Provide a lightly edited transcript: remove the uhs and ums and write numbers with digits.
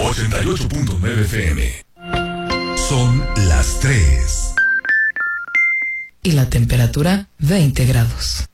88.9 FM. Son las 3. Y la temperatura 20 grados.